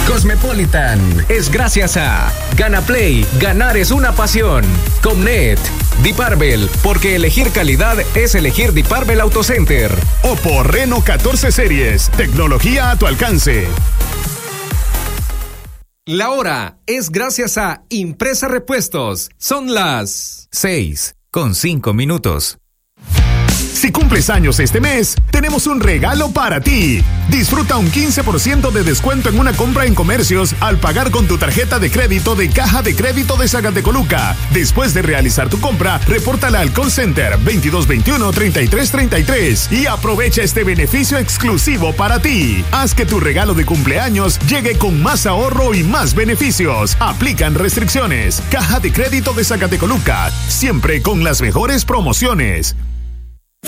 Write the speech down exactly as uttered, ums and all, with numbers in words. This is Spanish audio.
Cosmopolitan es gracias a GanaPlay, ganar es una pasión. Comnet, Deep Arbel, porque elegir calidad es elegir Deep Arbel Auto Center. Oppo Reno catorce Series, tecnología a tu alcance. La hora es gracias a Impresa Repuestos. Son las seis con cinco minutos. Si cumples años este mes, tenemos un regalo para ti. Disfruta un quince por ciento de descuento en una compra en comercios al pagar con tu tarjeta de crédito de Caja de Crédito de Zacatecoluca. Después de realizar tu compra, repórtala al call center veintidós veintiuno treinta y tres treinta y tres y aprovecha este beneficio exclusivo para ti. Haz que tu regalo de cumpleaños llegue con más ahorro y más beneficios. Aplican restricciones. Caja de Crédito de Zacatecoluca, siempre con las mejores promociones.